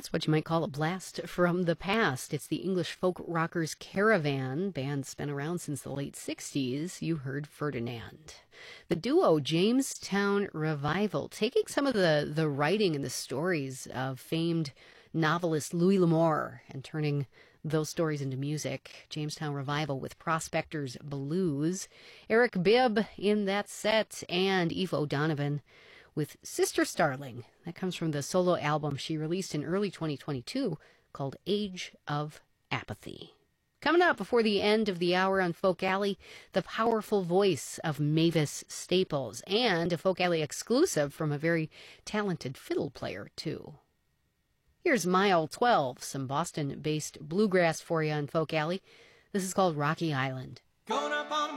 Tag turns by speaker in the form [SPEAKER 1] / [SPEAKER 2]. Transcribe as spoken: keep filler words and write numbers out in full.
[SPEAKER 1] That's what you might call a blast from the past. It's the English folk rockers Caravan. Band's been around since the late sixties. You heard Ferdinand. The duo Jamestown Revival, taking some of the, the writing and the stories of famed novelist Louis L'Amour and turning those stories into music. Jamestown Revival with Prospectors Blues. Eric Bibb in that set, and Eve O'Donovan with Sister Starling. That comes from the solo album she released in early twenty twenty-two called Age of Apathy. Coming up before the end of the hour on Folk Alley, the powerful voice of Mavis Staples, and a Folk Alley exclusive from a very talented fiddle player, too. Here's Mile twelve, some Boston-based bluegrass for you on Folk Alley. This is called Rocky Island.